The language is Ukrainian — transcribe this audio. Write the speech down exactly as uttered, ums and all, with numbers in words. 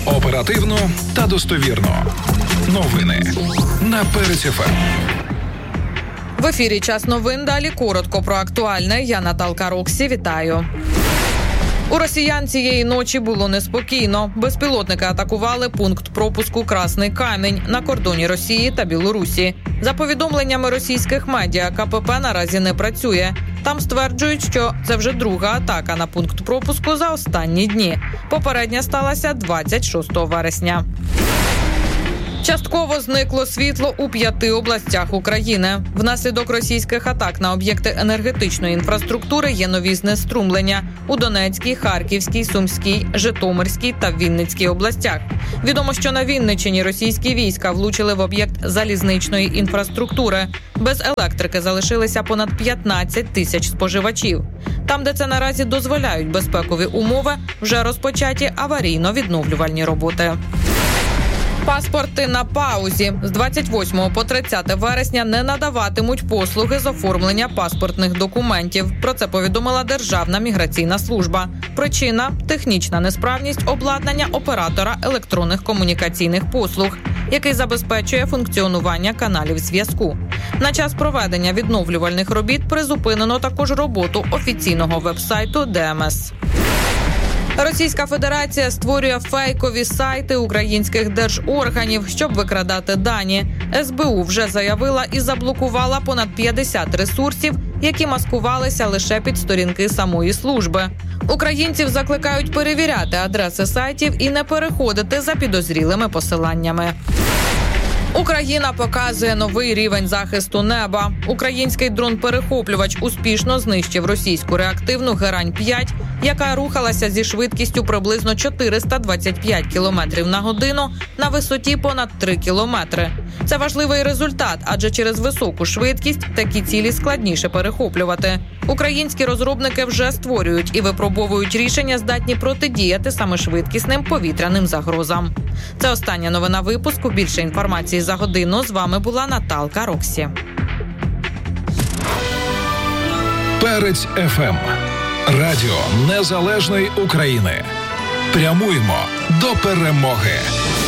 Оперативно та достовірно. Новини на Перець еф ем. В ефірі «Час новин». Далі коротко про актуальне. Я Наталка Роксі. Вітаю. У росіян цієї ночі було неспокійно. Безпілотники атакували пункт пропуску «Красний камінь» на кордоні Росії та Білорусі. За повідомленнями російських медіа, ка пе пе наразі не працює. Там стверджують, що це вже друга атака на пункт пропуску за останні дні. Попередня сталася двадцять шостого вересня. Частково зникло світло у п'яти областях України. Внаслідок російських атак на об'єкти енергетичної інфраструктури є нові знеструмлення у Донецькій, Харківській, Сумській, Житомирській та Вінницькій областях. Відомо, що на Вінниччині російські війська влучили в об'єкт залізничної інфраструктури. Без електрики залишилися понад п'ятнадцять тисяч споживачів. Там, де це наразі дозволяють безпекові умови, вже розпочаті аварійно-відновлювальні роботи. Паспорти на паузі. З двадцять восьмого по тридцяте вересня не надаватимуть послуги з оформлення паспортних документів. Про це повідомила Державна міграційна служба. Причина – технічна несправність обладнання оператора електронних комунікаційних послуг, який забезпечує функціонування каналів зв'язку. На час проведення відновлювальних робіт призупинено також роботу офіційного веб-сайту де ем ес. Російська Федерація створює фейкові сайти українських держорганів, щоб викрадати дані. ес бе у вже заявила і заблокувала понад п'ятдесят ресурсів, які маскувалися лише під сторінки самої служби. Українців закликають перевіряти адреси сайтів і не переходити за підозрілими посиланнями. Україна показує новий рівень захисту неба. Український дрон-перехоплювач успішно знищив російську реактивну Герань п'ять, яка рухалася зі швидкістю приблизно чотириста двадцять п'ять кілометрів на годину на висоті понад три кілометри. Це важливий результат, адже через високу швидкість такі цілі складніше перехоплювати. Українські розробники вже створюють і випробовують рішення, здатні протидіяти саме швидкісним повітряним загрозам. Це остання новина випуску. Більше інформації за годину. З вами була Наталка Роксі. Перець еф ем. Радіо Незалежної України. Прямуємо до перемоги.